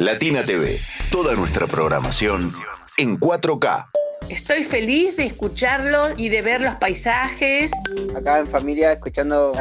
Latina TV, toda nuestra programación en 4K. Estoy feliz de escucharlo y de ver los paisajes. Acá en familia escuchando